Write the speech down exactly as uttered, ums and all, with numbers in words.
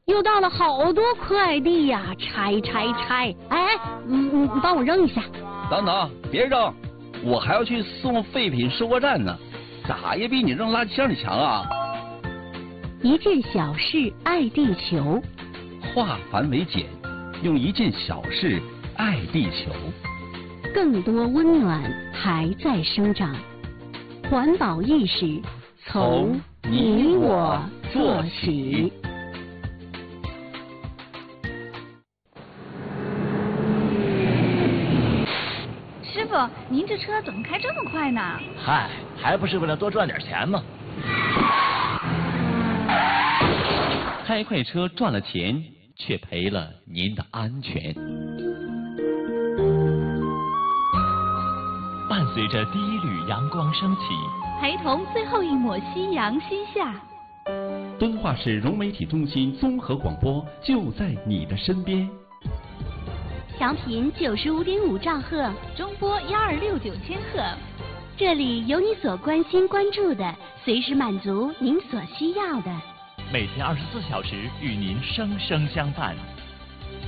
又到了好多快递呀，拆拆拆！哎，嗯，你帮我扔一下。 等等，别扔，我还要去送废品收货站呢，咋也比你扔垃圾箱里强啊！ 一件小事爱地球， 化繁为简，用一件小事爱地球。 更多温暖还在生长，环保意识从你我做起。 师傅，您这车怎么开这么快呢？ 嗨，还不是为了多赚点钱吗？ 开快车赚了钱，却赔了您的安全。伴随着第一缕阳光升起， 陪同最后一抹夕阳西下。 敦化市融媒体中心综合广播就在你的身边。 调频九十五点五兆赫， 中波幺二六九千赫， 这里有你所关心关注的，随时满足您所需要的。 每天二十四小时与您生生相伴。